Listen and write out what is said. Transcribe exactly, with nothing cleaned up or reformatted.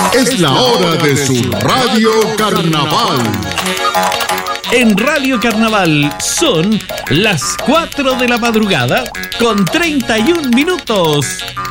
Es la hora de su Radio Carnaval. En Radio Carnaval son las cuatro de la madrugada con treinta y un minutos.